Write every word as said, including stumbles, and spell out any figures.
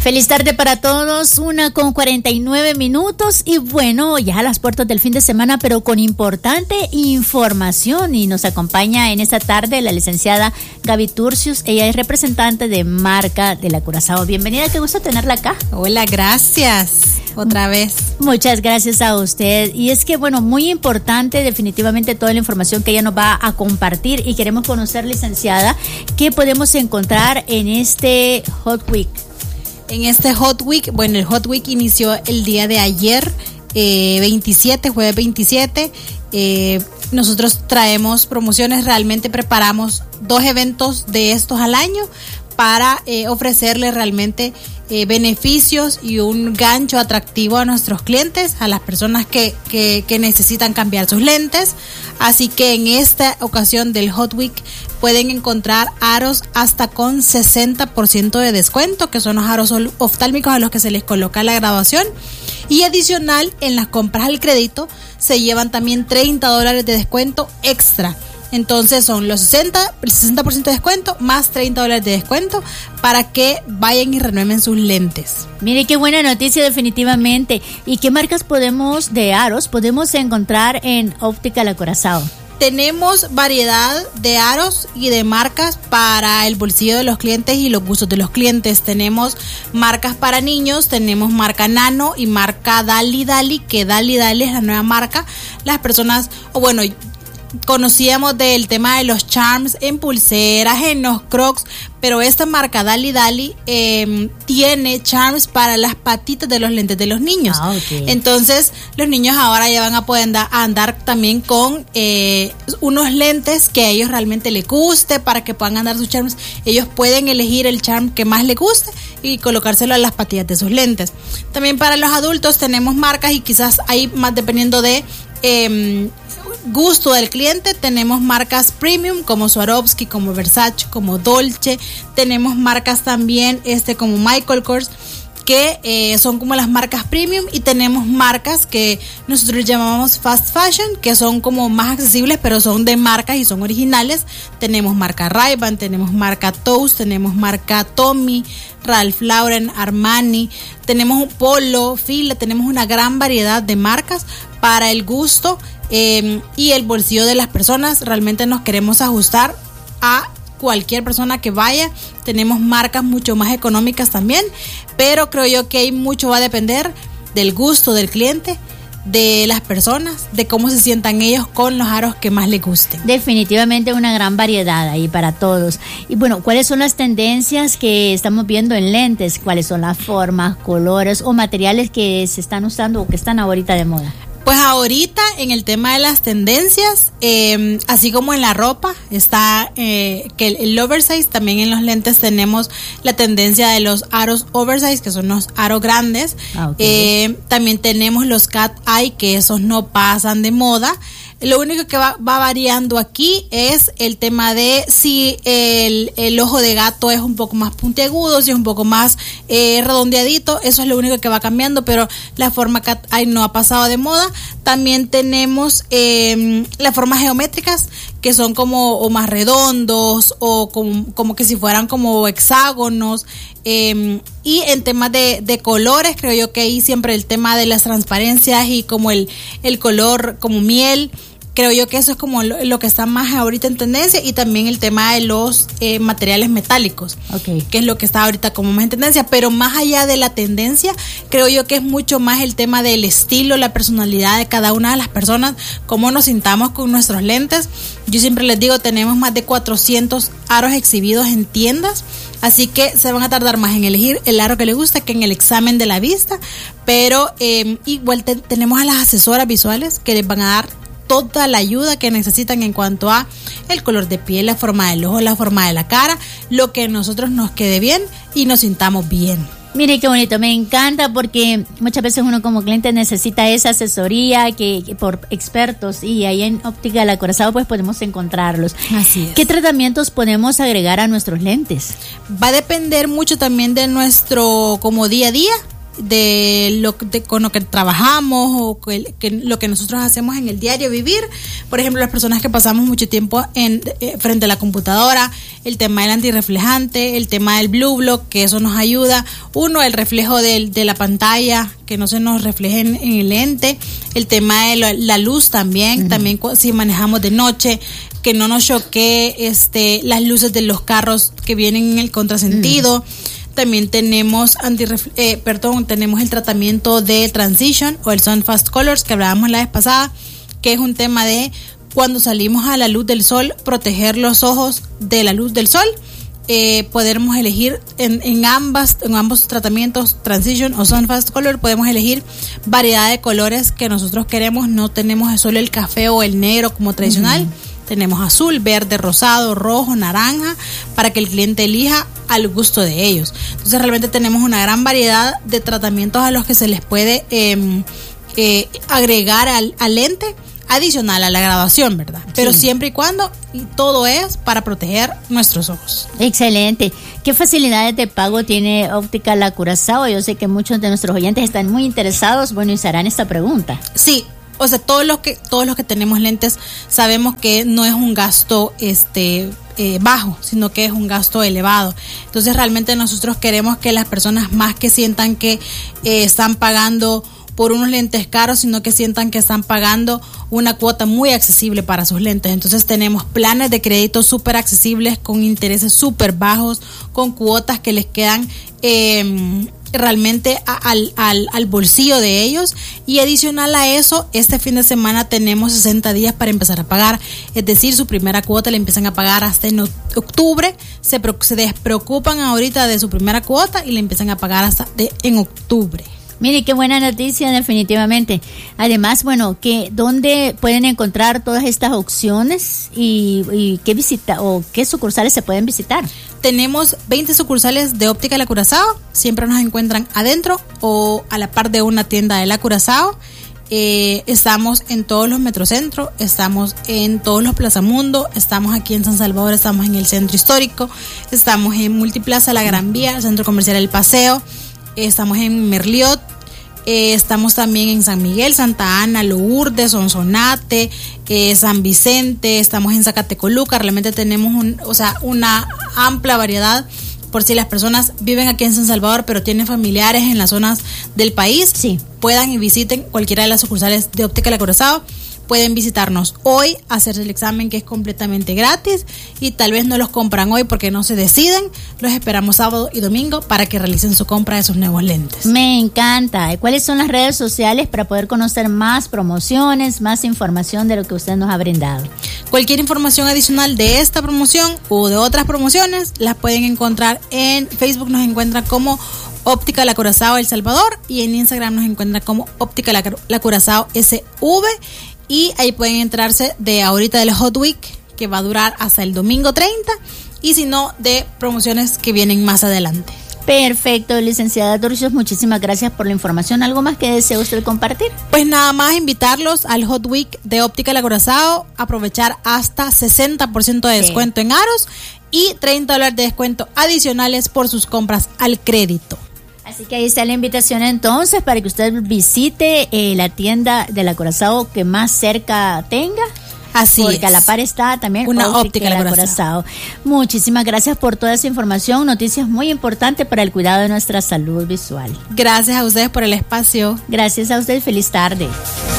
Feliz tarde para todos, una con cuarenta y nueve minutos y bueno, ya a las puertas del fin de semana, pero con importante información, y nos acompaña en esta tarde la licenciada Gaby Turcios. Ella es representante de marca de la Curazao. Bienvenida, qué gusto tenerla acá. Hola, gracias. Otra vez. Muchas gracias a usted. Y es que, bueno, muy importante definitivamente toda la información que ella nos va a compartir, y queremos conocer, licenciada, qué podemos encontrar en este Hot Week. En este Hot Week, bueno, el Hot Week inició el día de ayer, eh, veintisiete, jueves veintisiete. Eh, nosotros traemos promociones, realmente preparamos dos eventos de estos al año para eh, ofrecerle realmente eh, beneficios y un gancho atractivo a nuestros clientes, a las personas que, que, que necesitan cambiar sus lentes. Así que en esta ocasión del Hot Week pueden encontrar aros hasta con sesenta por ciento de descuento, que son los aros oftálmicos a los que se les coloca la graduación. Y adicional, en las compras al crédito se llevan también treinta dólares de descuento extra. Entonces son los sesenta, el sesenta por ciento de descuento más treinta dólares de descuento para que vayan y renueven sus lentes. Mire qué buena noticia definitivamente. ¿Y qué marcas podemos de aros podemos encontrar en Óptica La Curazao? Tenemos variedad de aros y de marcas para el bolsillo de los clientes y los gustos de los clientes. Tenemos marcas para niños, tenemos marca Nano y marca Dali Dali, que Dali Dali es la nueva marca. Las personas, o bueno, conocíamos del tema de los charms en pulseras, en los crocs, pero esta marca Dali Dali eh, tiene charms para las patitas de los lentes de los niños. Ah, okay. Entonces los niños ahora ya van a poder andar, a andar también con eh, unos lentes que a ellos realmente les guste, para que puedan andar sus charms. Ellos pueden elegir el charm que más les guste y colocárselo a las patillas de sus lentes. También para los adultos tenemos marcas, y quizás ahí más dependiendo de eh, gusto del cliente, tenemos marcas premium como Swarovski, como Versace, como Dolce. Tenemos marcas también este como Michael Kors, que eh, son como las marcas premium, y tenemos marcas que nosotros llamamos fast fashion, que son como más accesibles, pero son de marcas y son originales. Tenemos marca Ray-Ban, tenemos marca Toast, tenemos marca Tommy, Ralph Lauren, Armani, tenemos Polo, Fila, tenemos una gran variedad de marcas para el gusto eh, y el bolsillo de las personas. Realmente nos queremos ajustar a cualquier persona que vaya. Tenemos marcas mucho más económicas también, pero creo yo que hay mucho va a depender del gusto del cliente, de las personas, de cómo se sientan ellos con los aros que más les gusten. Definitivamente una gran variedad ahí para todos. Y bueno, ¿cuáles son las tendencias que estamos viendo en lentes? ¿Cuáles son las formas, colores o materiales que se están usando o que están ahorita de moda? Pues ahorita en el tema de las tendencias, eh, así como en la ropa está eh, que el, el oversize, también en los lentes tenemos la tendencia de los aros oversize, que son los aros grandes. Ah, okay. eh, también tenemos los cat eye, que esos no pasan de moda. Lo único que va, va variando aquí es el tema de si el, el ojo de gato es un poco más puntiagudo, si es un poco más eh, redondeadito. Eso es lo único que va cambiando, pero la forma cat eye no ha pasado de moda. También tenemos eh, las formas geométricas, que son como o más redondos o como, como que si fueran como hexágonos. Eh, y en temas de, de colores, creo yo que ahí siempre el tema de las transparencias y como el, el color como miel. Creo yo que eso es como lo, lo que está más ahorita en tendencia, y también el tema de los eh, materiales metálicos, okay, que es lo que está ahorita como más en tendencia. Pero más allá de la tendencia, creo yo que es mucho más el tema del estilo, la personalidad de cada una de las personas, cómo nos sintamos con nuestros lentes. Yo siempre les digo, tenemos más de cuatrocientos aros exhibidos en tiendas, así que se van a tardar más en elegir el aro que les gusta que en el examen de la vista. Pero eh, igual te, tenemos a las asesoras visuales que les van a dar toda la ayuda que necesitan en cuanto a el color de piel, la forma del ojo, la forma de la cara, lo que a nosotros nos quede bien y nos sintamos bien. Mire qué bonito, me encanta, porque muchas veces uno como cliente necesita esa asesoría que, que por expertos, y ahí en Óptica La Curazao pues podemos encontrarlos. Así es. ¿Qué tratamientos podemos agregar a nuestros lentes? Va a depender mucho también de nuestro como día a día. de lo de, con lo que trabajamos o que, que lo que nosotros hacemos en el diario vivir. Por ejemplo, las personas que pasamos mucho tiempo en eh, frente a la computadora, el tema del antirreflejante, el tema del blue block, que eso nos ayuda. Uno, el reflejo del, de la pantalla, que no se nos refleje en, en el lente. El tema de la, la luz también, uh-huh. también si manejamos de noche, que no nos choque este, las luces de los carros que vienen en el contrasentido. Uh-huh. También tenemos antirref- eh, perdón, tenemos el tratamiento de Transition o el Sun Fast Colors que hablábamos la vez pasada, que es un tema de cuando salimos a la luz del sol, proteger los ojos de la luz del sol. Eh, podemos elegir en, en ambas en ambos tratamientos, Transition o Sun Fast Color, podemos elegir variedad de colores que nosotros queremos. No tenemos solo el café o el negro como tradicional. Uh-huh. Tenemos azul, verde, rosado, rojo, naranja, para que el cliente elija al gusto de ellos. Entonces realmente tenemos una gran variedad de tratamientos a los que se les puede eh, eh, agregar al, al lente, adicional a la graduación, ¿verdad? Pero sí. Siempre y cuando, y todo es para proteger nuestros ojos. Excelente. ¿Qué facilidades de pago tiene Óptica La Curazao? Yo sé que muchos de nuestros oyentes están muy interesados, bueno, y se harán esta pregunta. Sí. O sea, todos los que todos los que tenemos lentes sabemos que no es un gasto este eh, bajo, sino que es un gasto elevado. Entonces, realmente nosotros queremos que las personas más que sientan que eh, están pagando por unos lentes caros, sino que sientan que están pagando una cuota muy accesible para sus lentes. Entonces tenemos planes de crédito súper accesibles, con intereses súper bajos, con cuotas que les quedan eh, realmente a, al, al, al bolsillo de ellos. Y adicional a eso, este fin de semana tenemos sesenta días para empezar a pagar, es decir, su primera cuota la empiezan a pagar hasta en octubre, se, se despreocupan ahorita de su primera cuota y la empiezan a pagar hasta de, en octubre. Mire, qué buena noticia, definitivamente. Además, bueno, que ¿dónde pueden encontrar todas estas opciones y, y qué visita o qué sucursales se pueden visitar? Tenemos veinte sucursales de Óptica La Curazao. Siempre nos encuentran adentro o a la par de una tienda de La Curazao. Eh, estamos en todos los metrocentros, estamos en todos los Plaza Mundo, estamos aquí en San Salvador, estamos en el Centro Histórico, estamos en Multiplaza La Gran Vía, el Centro Comercial El Paseo, estamos en Merliot, eh, estamos también en San Miguel, Santa Ana, Lourdes, Sonsonate, eh, San Vicente, estamos en Zacatecoluca. Realmente tenemos un, o sea, una amplia variedad por si las personas viven aquí en San Salvador pero tienen familiares en las zonas del país, sí, puedan y visiten cualquiera de las sucursales de Óptica La Curazao. Pueden visitarnos hoy, hacerse el examen que es completamente gratis, y tal vez no los compran hoy porque no se deciden. Los esperamos sábado y domingo para que realicen su compra de sus nuevos lentes. Me encanta. ¿Cuáles son las redes sociales para poder conocer más promociones, más información de lo que usted nos ha brindado? Cualquier información adicional de esta promoción o de otras promociones las pueden encontrar en Facebook. Nos encuentran como Óptica La Curazao El Salvador, y en Instagram nos encuentran como Óptica La, La Curazao S V. Y ahí pueden enterarse de ahorita del Hot Week, que va a durar hasta el domingo treinta, y si no, de promociones que vienen más adelante. Perfecto, licenciada Dorcios, muchísimas gracias por la información. ¿Algo más que desea usted compartir? Pues nada más invitarlos al Hot Week de Óptica La Curazao, aprovechar hasta sesenta por ciento de descuento sí. en aros y treinta dólares de descuento adicionales por sus compras al crédito. Así que ahí está la invitación entonces para que usted visite eh, la tienda de La Curazao que más cerca tenga. Así porque es. Porque a la par está también una Óptica La Curazao. Muchísimas gracias por toda esa información, noticias muy importantes para el cuidado de nuestra salud visual. Gracias a ustedes por el espacio. Gracias a ustedes, feliz tarde.